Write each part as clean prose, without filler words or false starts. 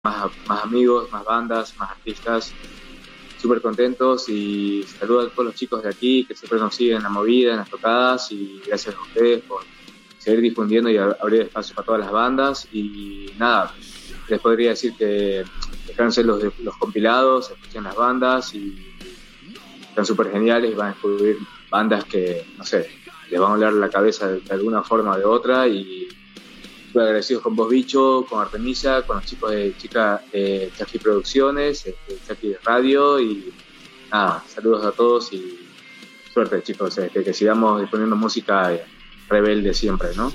más amigos, más bandas, más artistas, súper contentos y saludo a todos los chicos de aquí que siempre nos siguen en la movida, en las tocadas y gracias a ustedes por seguir difundiendo y abrir espacio para todas las bandas y nada, les podría decir que descansen los compilados, escuchen las bandas y están súper geniales y van a descubrir bandas que, no sé, les van a volar la cabeza de alguna forma o de otra y súper agradecidos con vos, Bicho, con Artemisa, con los chicos de Chaki Producciones, Chaki Radio y nada, saludos a todos y suerte, chicos, que sigamos disponiendo música rebelde siempre, ¿no?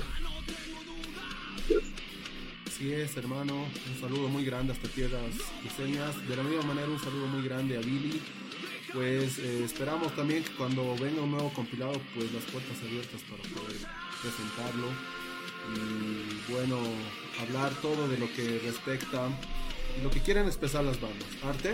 Así es, hermano, un saludo muy grande hasta tierras diseñas, de la misma manera un saludo muy grande a Billy, pues esperamos también que cuando venga un nuevo compilado, pues las puertas abiertas para poder presentarlo y bueno, hablar todo de lo que respecta y lo que quieren expresar las bandas. ¿Arte?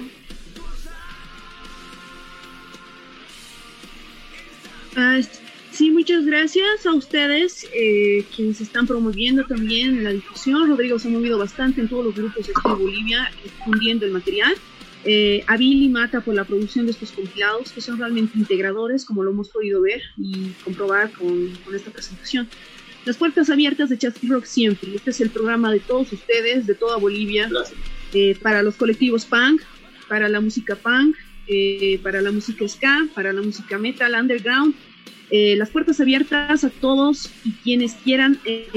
Sí, muchas gracias a ustedes quienes están promoviendo también la difusión. Rodrigo se ha movido bastante en todos los grupos de Bolivia difundiendo el material. A Billy Mata por la producción de estos compilados que son realmente integradores, como lo hemos podido ver y comprobar con esta presentación. Las puertas abiertas de Chasqui Rock siempre. Este es el programa de todos ustedes, de toda Bolivia, para los colectivos punk, para la música punk, para la música ska, para la música metal, underground. Las puertas abiertas a todos y quienes quieran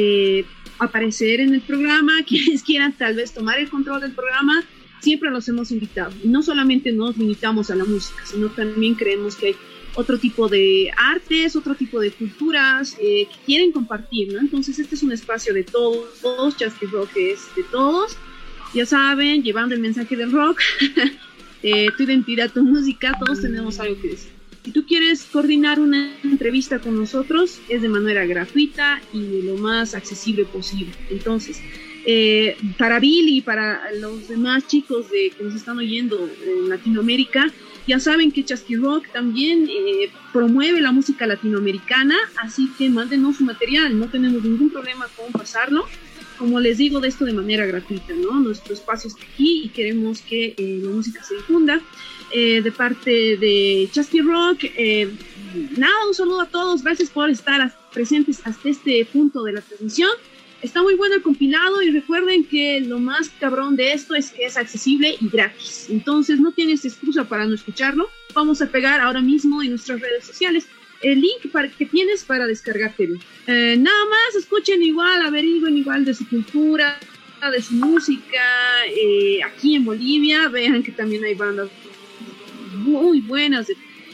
aparecer en el programa, quienes quieran tal vez tomar el control del programa, siempre los hemos invitado. Y no solamente nos limitamos a la música, sino también creemos que hay otro tipo de artes, otro tipo de culturas que quieren compartir, ¿no? Entonces este es un espacio de todos, Chasqui Rock es de todos, ya saben, llevando el mensaje del rock, tu identidad, tu música, todos tenemos algo que decir. Si tú quieres coordinar una entrevista con nosotros, es de manera gratuita y de lo más accesible posible. Entonces, para Billy y para los demás chicos que nos están oyendo en Latinoamérica, ya saben que Chasqui Rock también promueve la música latinoamericana, así que mándenos su material, no tenemos ningún problema con pasarlo. Como les digo, de esto de manera gratuita, ¿no? Nuestro espacio está aquí y queremos que la música se difunda. De parte de Chasqui Rock, nada, un saludo a todos, gracias por estar presentes hasta este punto de la transmisión. Está muy bueno el compilado y recuerden que lo más cabrón de esto es que es accesible y gratis, entonces no tienes excusa para no escucharlo. Vamos a pegar ahora mismo en nuestras redes sociales el link que tienes para descargártelo. Nada más, escuchen igual, averigüen igual de su cultura, de su música, aquí en Bolivia, vean que también hay bandas muy buenas.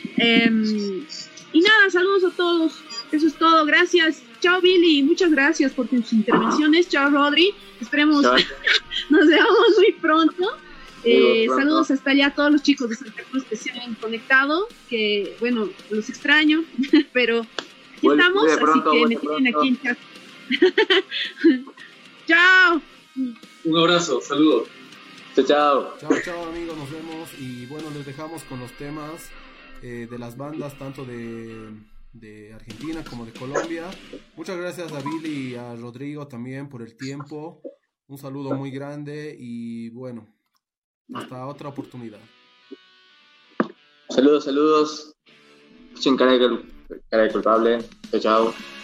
Y nada, saludos a todos. Eso es todo. Gracias. Chao, Billy. Muchas gracias por tus intervenciones. Chao, Rodri. Esperemos nos veamos muy pronto. Saludos hasta allá a todos los chicos de Santa Cruz que se han conectado. Que, bueno, los extraño, pero aquí estamos. Así que me tienen aquí en chat. Chao. Un abrazo. Saludos. Chao. Chao amigos, nos vemos y bueno, les dejamos con los temas de las bandas tanto de Argentina como de Colombia. Muchas gracias a Billy y a Rodrigo también por el tiempo, un saludo muy grande y bueno, hasta otra oportunidad. Saludos. Escuchen cara de culpable. Chao.